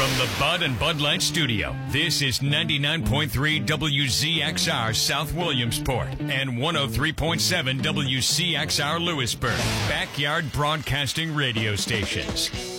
From the Bud and Bud Light Studio, this is 99.3 WZXR South Williamsport and 103.7 WCXR Lewisburg, Backyard Broadcasting Radio Stations.